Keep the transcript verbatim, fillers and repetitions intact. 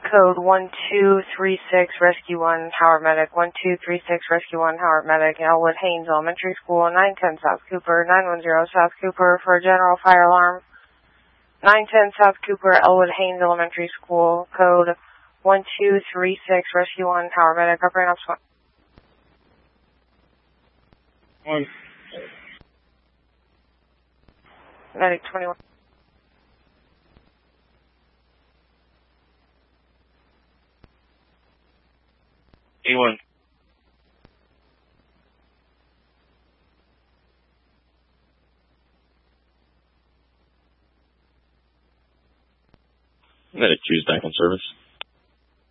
Code one two three six, Rescue one, Howard Medic. one two three six, Rescue one, Howard Medic. Elwood Haynes Elementary School, nine ten South Cooper, nine one zero South Cooper for a general fire alarm. nine ten South Cooper, Elwood Haynes Elementary School. Code one two three six, Rescue one, Howard Medic. Operating Ops one. One. Medic twenty-one. A one. Medic two's back on service.